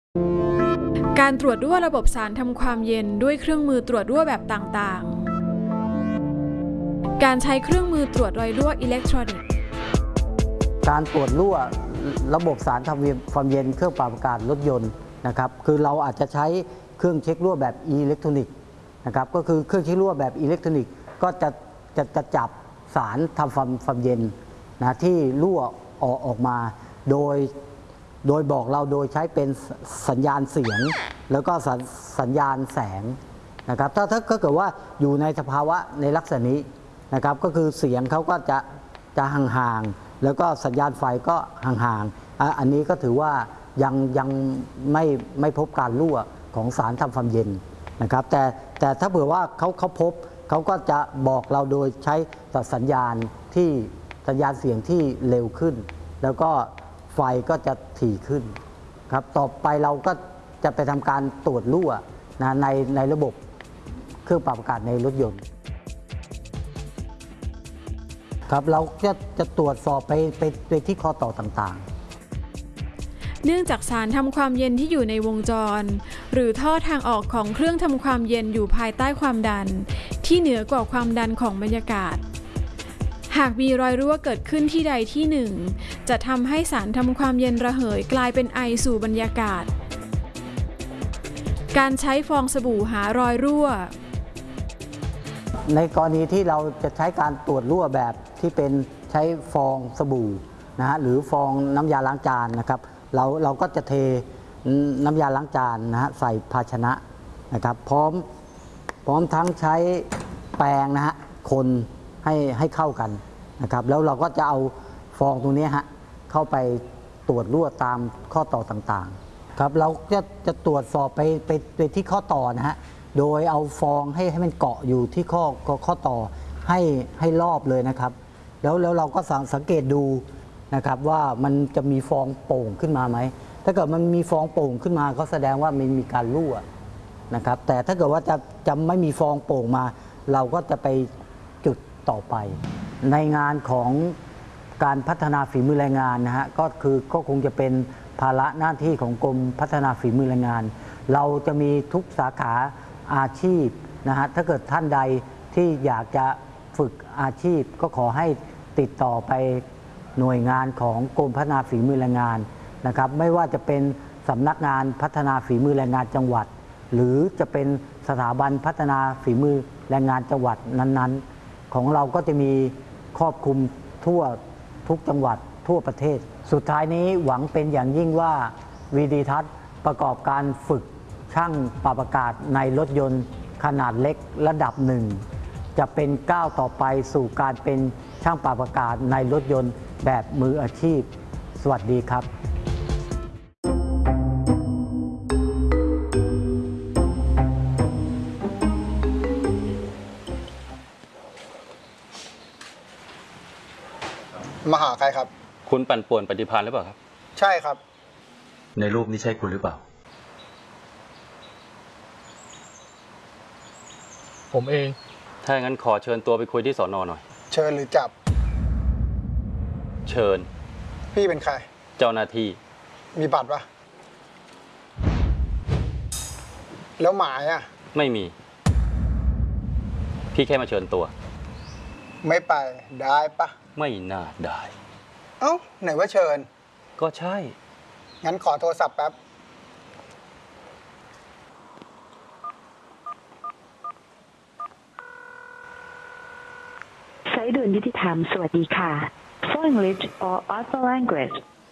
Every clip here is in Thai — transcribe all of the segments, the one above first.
การตรวจรั่วระบบสารทำความเย็นด้วยเครื่องมือตรวจรั่วแบบต่างๆการใช้เครื่องมือตรวจรอยรั่วอิเล็กทรอนิกส์การตรวจรั่วระบบสารทำความเย็นเครื่องปรับอากาศรถยนต์นะครับคือเราอาจจะใช้เครื่องเช็ครั่วแบบอิเล็กทรอนิกส์นะครับก็คือเครื่องเช็ครั่วแบบอิเล็กทรอนิกส์ก็จะจับสารทำความเย็นนะที่รั่วออกมาโดยบอกเราโดยใช้เป็นสัญญาณเสียงแล้วก็สัญญาณแสงนะครับถ้าเกิดว่าอยู่ในสภาวะในลักษณะนี้นะครับก็คือเสียงเขาก็จะห่างๆแล้วก็สัญญาณไฟก็ห่างๆอันนี้ก็ถือว่ายังไม่พบการรั่วของสารทำความเย็นนะครับแต่ถ้าเผื่อว่าเขาพบเขาก็จะบอกเราโดยใช้สัญญาณเสียงที่เร็วขึ้นแล้วก็ไฟก็จะถี่ขึ้นครับต่อไปเราก็จะไปทำการตรวจรั่วนะในระบบเครื่องปรับอากาศในรถยนต์ครับเราจะตรวจสอบไปที่ข้อต่อต่างๆเนื่องจากสารทำความเย็นที่อยู่ในวงจรหรือท่อทางออกของเครื่องทำความเย็นอยู่ภายใต้ความดันที่เหนือกว่าความดันของบรรยากาศหากมีรอยรั่วเกิดขึ้นที่ใดที่หนึ่งจะทำให้สารทำความเย็นระเหยกลายเป็นไอสู่บรรยากาศการใช้ฟองสบู่หารอยรั่วในกรณีที่เราจะใช้การตรวจรั่วแบบที่เป็นใช้ฟองสบู่นะฮะหรือฟองน้ำยาล้างจานนะครับเราก็จะเทน้ำยาล้างจานนะฮะใส่ภาชนะนะครับพร้อมทั้งใช้แปรงนะฮะคนให้เข้ากันนะครับแล้วเราก็จะเอาฟองตรงนี้ฮะเข้าไปตรวจรั่วตามข้อต่อต่างๆครับเราจะตรวจสอบไปที่ข้อต่อนะฮะโดยเอาฟองให้มันเกาะอยู่ที่ข้อต่อให้รอบเลยนะครับแล้วเราก็สังเกตดูนะครับว่ามันจะมีฟองโป่งขึ้นมาไหมถ้าเกิดมันมีฟองโป่งขึ้นมาก็แสดงว่ามันมีการรั่วนะครับแต่ถ้าเกิดว่าจะไม่มีฟองโป่งมาเราก็จะไปจุดต่อไปในงานของการพัฒนาฝีมือแรงงานนะฮะก็คงจะเป็นภาระหน้าที่ของกรมพัฒนาฝีมือแรงงานเราจะมีทุกสาขาอาชีพนะฮะถ้าเกิดท่านใดที่อยากจะฝึกอาชีพก็ขอให้ติดต่อไปหน่วยงานของกรมพัฒนาฝีมือแรงงานนะครับไม่ว่าจะเป็นสำนักงานพัฒนาฝีมือแรงงานจังหวัดหรือจะเป็นสถาบันพัฒนาฝีมือแรงงานจังหวัดนั้นๆของเราก็จะมีครอบคลุมทุกจังหวัดทั่วประเทศสุดท้ายนี้หวังเป็นอย่างยิ่งว่าวีดีทัศน์ประกอบการฝึกช่างปรับอากาศในรถยนต์ขนาดเล็กระดับหนึ่งจะเป็นก้าวต่อไปสู่การเป็นช่างปรับอากาศในรถยนต์แบบมืออาชีพสวัสดีครับมาหาใครครับคุณปั่นป่วนปฏิภาณหรือเปล่าครับใช่ครับในรูปนี้ใช่คุณหรือเปล่าผมเองถ้าอย่างนั้นขอเชิญตัวไปคุยที่สน.หน่อยเชิญหรือจับเชิญพี่เป็นใครเจ้าหน้าที่มีบัตรปะแล้วหมายอ่ะไม่มีพี่แค่มาเชิญตัวไม่ไปได้ปะไม่น่าได้เอ้าไหนว่าเชิญก็ใช่งั้นขอโทรศัพท์แป๊บสายด่วนยุติธรรมสวัสดีค่ะ For English or other language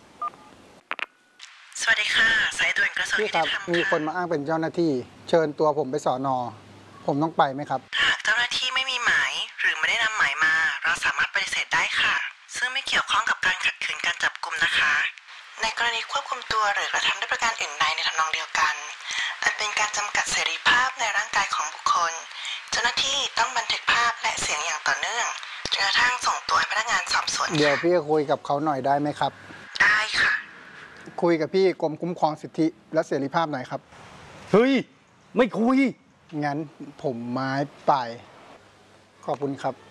สวัสดีค่ะสายด่วนกระทรวงยุติธรรมมีคนมาอ้างเป็นเจ้าหน้าที่เชิญตัวผมไปสน.ผมต้องไปไหมครับหากเจ้าหน้าที่ไม่มีหมายหรือไม่ได้นำหมายมาเราสามารถปฏิเสธได้ค่ะซึ่งไม่เกี่ยวข้องกับการขัดขืนการจับกุมนะคะในกรณีควบคุมตัวหรือกระทำด้วยประการอื่นใดในทำนองเดียวกันอันเป็นการจำกัดเสรีภาพในร่างกายของบุคคลเจ้าหน้าที่ต้องบันทึกภาพและเสียงอย่างต่อเนื่องจนกระทั่งส่งตัวให้พนักงานสอบสวนเดี๋ยวพี่คุยกับเขาหน่อยได้ไหมครับได้ค่ะคุยกับพี่กรมคุ้มครองสิทธิและเสรีภาพหน่อยครับเฮ้ยไม่คุยงั้นผมไม้ไปขอบคุณครับ